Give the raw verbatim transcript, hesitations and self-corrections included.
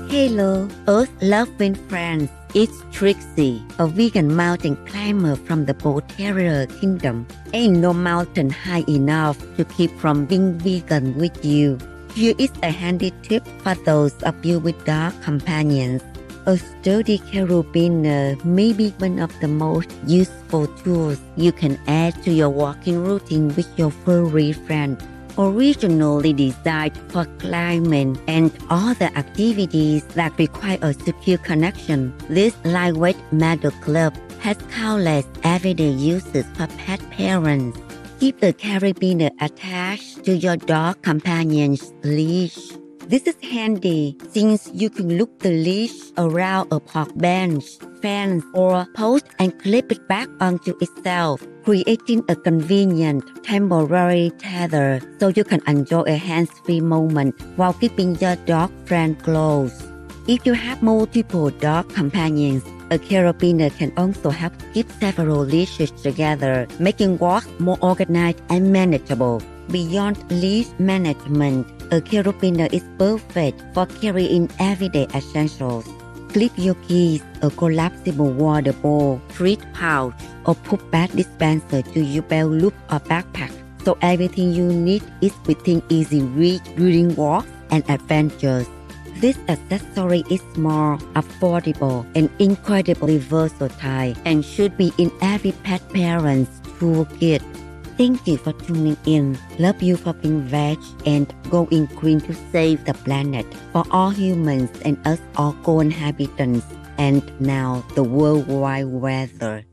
Hello, Earth-loving friends. It's Trixie, a vegan mountain climber from the Bull Terrier Kingdom. Ain't no mountain high enough to keep from being vegan with you. Here is a handy tip for those of you with dog companions. A sturdy carabiner may be one of the most useful tools you can add to your walking routine with your furry friend. Originally designed for climbing and other activities that require a secure connection, this lightweight Mado Club has countless everyday uses for pet parents. Keep the carabiner attached to your dog companion's leash. This is handy since you can loop the leash around a park bench, fence, or post and clip it back onto itself, creating a convenient temporary tether so you can enjoy a hands-free moment while keeping your dog friend close. If you have multiple dog companions, a carabiner can also help keep several leashes together, making walks more organized and manageable. Beyond leash management, a carabiner is perfect for carrying everyday essentials. Clip your keys, a collapsible water bowl, treat pouch, or poop bag dispenser to your belt loop or backpack, so everything you need is within easy reach during walks and adventures. This accessory is small, affordable, and incredibly versatile, and should be in every pet parent's toolkit. Thank you for tuning in. Love you for being veg and going green to save the planet for all humans and us all co-inhabitants, and now the worldwide weather.